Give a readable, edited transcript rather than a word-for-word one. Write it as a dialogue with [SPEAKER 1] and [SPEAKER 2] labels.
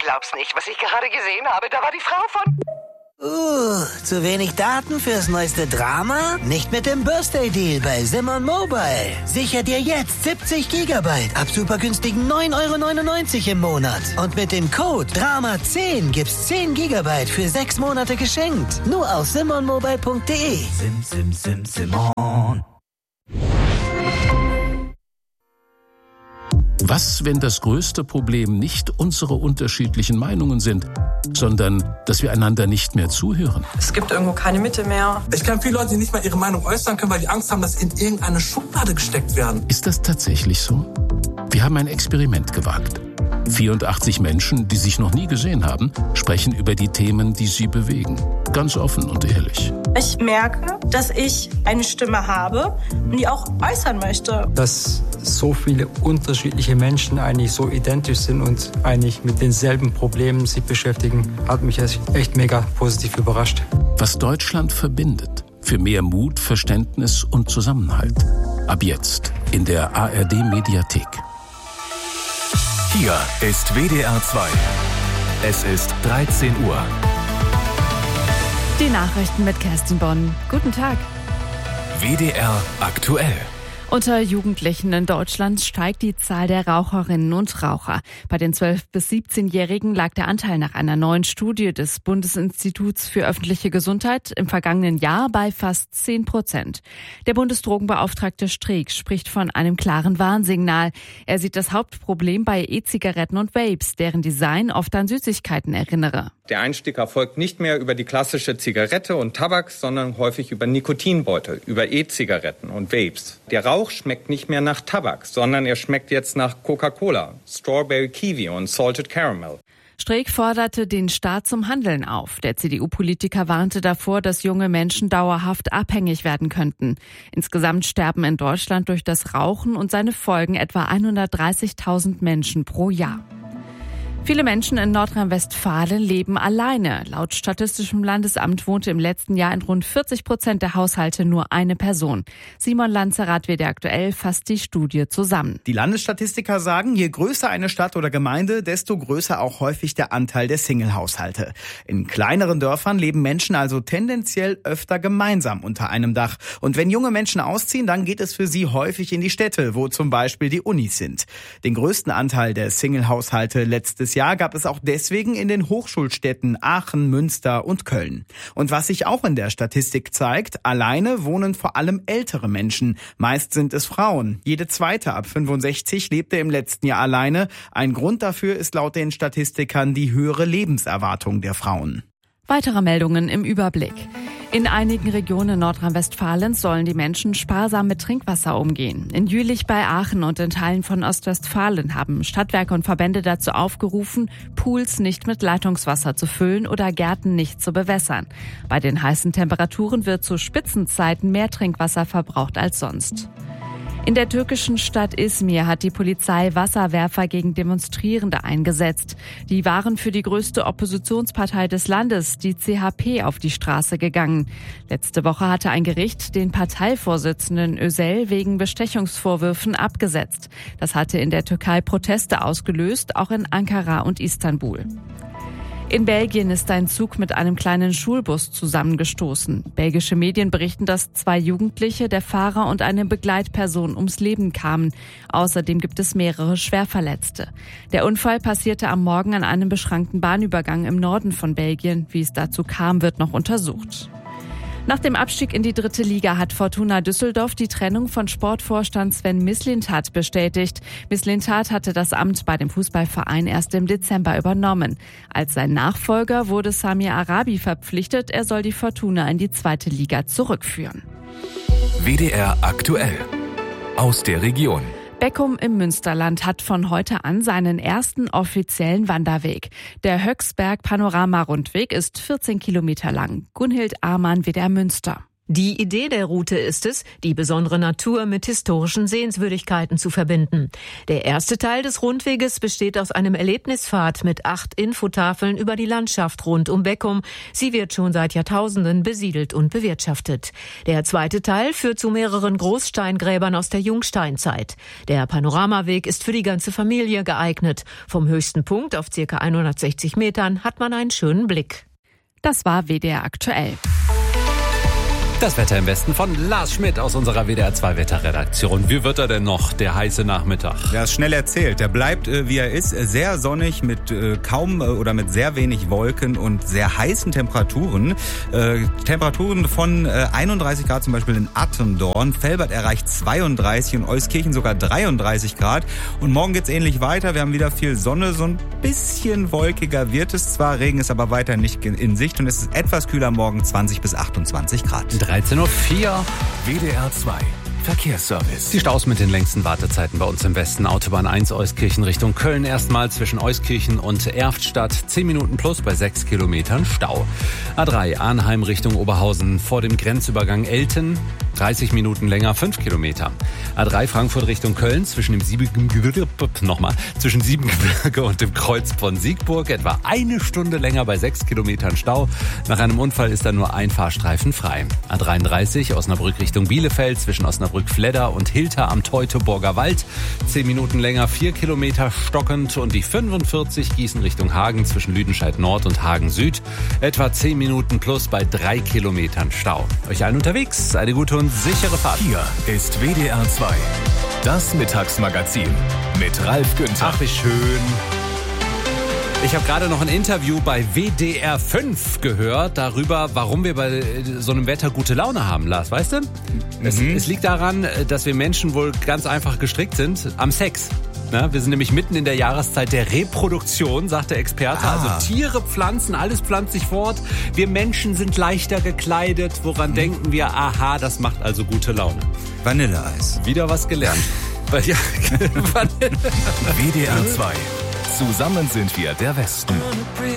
[SPEAKER 1] glaub's nicht. Was ich gerade gesehen habe, da war die Frau von...
[SPEAKER 2] zu wenig Daten fürs neueste Drama? Nicht mit dem Birthday Deal bei Simon Mobile. Sicher dir jetzt 70 Gigabyte ab super günstigen 9,99 € im Monat. Und mit dem Code DRAMA10 gibt's 10 Gigabyte für 6 Monate geschenkt. Nur auf simonmobile.de. Simon.
[SPEAKER 3] Was, wenn das größte Problem nicht unsere unterschiedlichen Meinungen sind, sondern dass wir einander nicht mehr zuhören?
[SPEAKER 4] Es gibt irgendwo keine Mitte mehr.
[SPEAKER 5] Ich kenne viele Leute, die nicht mal ihre Meinung äußern können, weil die Angst haben, dass sie in irgendeine Schublade gesteckt werden.
[SPEAKER 3] Ist das tatsächlich so? Wir haben ein Experiment gewagt. 84 Menschen, die sich noch nie gesehen haben, sprechen über die Themen, die sie bewegen. Ganz offen und ehrlich.
[SPEAKER 6] Ich merke, dass ich eine Stimme habe und die auch äußern möchte.
[SPEAKER 7] Dass so viele unterschiedliche Menschen eigentlich so identisch sind und eigentlich mit denselben Problemen sich beschäftigen, hat mich echt mega positiv überrascht.
[SPEAKER 3] Was Deutschland verbindet. Für mehr Mut, Verständnis und Zusammenhalt. Ab jetzt in der ARD-Mediathek.
[SPEAKER 8] Hier ist WDR 2. Es ist 13 Uhr.
[SPEAKER 9] Die Nachrichten mit Kerstin Bonn. Guten Tag.
[SPEAKER 8] WDR aktuell.
[SPEAKER 9] Unter Jugendlichen in Deutschland steigt die Zahl der Raucherinnen und Raucher. Bei den 12- bis 17-Jährigen lag der Anteil nach einer neuen Studie des Bundesinstituts für öffentliche Gesundheit im vergangenen Jahr bei fast 10%. Der Bundesdrogenbeauftragte Streeck spricht von einem klaren Warnsignal. Er sieht das Hauptproblem bei E-Zigaretten und Vapes, deren Design oft an Süßigkeiten erinnere.
[SPEAKER 10] Der Einstieg erfolgt nicht mehr über die klassische Zigarette und Tabak, sondern häufig über Nikotinbeutel, über E-Zigaretten und Vapes. Der Rauch schmeckt nicht mehr nach Tabak, sondern er schmeckt jetzt nach Coca-Cola, Strawberry Kiwi und Salted Caramel.
[SPEAKER 9] Streeck forderte den Staat zum Handeln auf. Der CDU-Politiker warnte davor, dass junge Menschen dauerhaft abhängig werden könnten. Insgesamt sterben in Deutschland durch das Rauchen und seine Folgen etwa 130.000 Menschen pro Jahr. Viele Menschen in Nordrhein-Westfalen leben alleine. Laut Statistischem Landesamt wohnte im letzten Jahr in rund 40% der Haushalte nur eine Person. Simon Lanzerath, WDR aktuell, fasst die Studie zusammen.
[SPEAKER 11] Die Landesstatistiker sagen, je größer eine Stadt oder Gemeinde, desto größer auch häufig der Anteil der Single-Haushalte. In kleineren Dörfern leben Menschen also tendenziell öfter gemeinsam unter einem Dach. Und wenn junge Menschen ausziehen, dann geht es für sie häufig in die Städte, wo zum Beispiel die Unis sind. Den größten Anteil der Single-Haushalte letztes Jahr gab es auch deswegen in den Hochschulstädten Aachen, Münster und Köln. Und was sich auch in der Statistik zeigt, alleine wohnen vor allem ältere Menschen. Meist sind es Frauen. Jede zweite ab 65 lebte im letzten Jahr alleine. Ein Grund dafür ist laut den Statistikern die höhere Lebenserwartung der Frauen.
[SPEAKER 9] Weitere Meldungen im Überblick. In einigen Regionen Nordrhein-Westfalens sollen die Menschen sparsam mit Trinkwasser umgehen. In Jülich bei Aachen und in Teilen von Ostwestfalen haben Stadtwerke und Verbände dazu aufgerufen, Pools nicht mit Leitungswasser zu füllen oder Gärten nicht zu bewässern. Bei den heißen Temperaturen wird zu Spitzenzeiten mehr Trinkwasser verbraucht als sonst. In der türkischen Stadt Izmir hat die Polizei Wasserwerfer gegen Demonstrierende eingesetzt. Die waren für die größte Oppositionspartei des Landes, die CHP, auf die Straße gegangen. Letzte Woche hatte ein Gericht den Parteivorsitzenden Özel wegen Bestechungsvorwürfen abgesetzt. Das hatte in der Türkei Proteste ausgelöst, auch in Ankara und Istanbul. In Belgien ist ein Zug mit einem kleinen Schulbus zusammengestoßen. Belgische Medien berichten, dass 2 Jugendliche, der Fahrer und eine Begleitperson ums Leben kamen. Außerdem gibt es mehrere Schwerverletzte. Der Unfall passierte am Morgen an einem beschrankten Bahnübergang im Norden von Belgien. Wie es dazu kam, wird noch untersucht. Nach dem Abstieg in die 3. Liga hat Fortuna Düsseldorf die Trennung von Sportvorstand Sven Mislintat bestätigt. Mislintat hatte das Amt bei dem Fußballverein erst im Dezember übernommen. Als sein Nachfolger wurde Samir Arabi verpflichtet. Er soll die Fortuna in die 2. Liga zurückführen.
[SPEAKER 8] WDR aktuell. Aus der Region.
[SPEAKER 9] Beckum im Münsterland hat von heute an seinen ersten offiziellen Wanderweg. Der Höchsberg-Panorama-Rundweg ist 14 Kilometer lang. Gunhild Amann, WDR Münster.
[SPEAKER 12] Die Idee der Route ist es, die besondere Natur mit historischen Sehenswürdigkeiten zu verbinden. Der erste Teil des Rundweges besteht aus einem Erlebnispfad mit 8 Infotafeln über die Landschaft rund um Beckum. Sie wird schon seit Jahrtausenden besiedelt und bewirtschaftet. Der zweite Teil führt zu mehreren Großsteingräbern aus der Jungsteinzeit. Der Panoramaweg ist für die ganze Familie geeignet. Vom höchsten Punkt auf ca. 160 Metern hat man einen schönen Blick.
[SPEAKER 9] Das war WDR aktuell.
[SPEAKER 13] Das Wetter im Westen von Lars Schmidt aus unserer WDR 2 Wetterredaktion. Wie wird er denn noch, der heiße Nachmittag?
[SPEAKER 14] Ja, ist schnell erzählt. Der bleibt, wie er ist, sehr sonnig mit kaum oder mit sehr wenig Wolken und sehr heißen Temperaturen. Temperaturen von 31 Grad zum Beispiel in Attendorn. Velbert erreicht 32 und Euskirchen sogar 33 Grad. Und morgen geht's ähnlich weiter. Wir haben wieder viel Sonne. So ein bisschen wolkiger wird es zwar. Regen ist aber weiter nicht in Sicht. Und es ist etwas kühler morgen, 20 bis 28 Grad.
[SPEAKER 13] 13.04 Uhr.
[SPEAKER 8] WDR 2 Verkehrsservice.
[SPEAKER 13] Die Staus mit den längsten Wartezeiten bei uns im Westen. Autobahn 1 Euskirchen Richtung Köln erstmal zwischen Euskirchen und Erftstadt. 10 Minuten plus bei 6 Kilometern Stau. A3 Arnheim Richtung Oberhausen vor dem Grenzübergang Elten. 30 Minuten länger, 5 Kilometer. A3 Frankfurt Richtung Köln zwischen Siebengebirge und dem Kreuz von Siegburg. Etwa eine Stunde länger bei 6 Kilometern Stau. Nach einem Unfall ist da nur ein Fahrstreifen frei. A33 Osnabrück Richtung Bielefeld zwischen Osnabrück-Fledder und Hilter am Teutoburger Wald. 10 Minuten länger, 4 Kilometer stockend. Und die 45 Gießen Richtung Hagen zwischen Lüdenscheid Nord und Hagen Süd. Etwa 10 Minuten plus bei 3 Kilometern Stau. Euch allen unterwegs eine gute und sichere Fahrt.
[SPEAKER 8] Hier ist WDR 2, das Mittagsmagazin mit Ralf Günther.
[SPEAKER 13] Ach, wie schön. Ich habe gerade noch ein Interview bei WDR 5 gehört darüber, warum wir bei so einem Wetter gute Laune haben, Lars, weißt du? Es liegt daran, dass wir Menschen wohl ganz einfach gestrickt sind am Sex. Na, wir sind nämlich mitten in der Jahreszeit der Reproduktion, sagt der Experte. Also Tiere, Pflanzen, alles pflanzt sich fort. Wir Menschen sind leichter gekleidet. Woran denken wir? Aha, das macht also gute Laune.
[SPEAKER 14] Vanilleeis.
[SPEAKER 13] Wieder was gelernt.
[SPEAKER 8] WDR 2. Zusammen sind wir der Westen.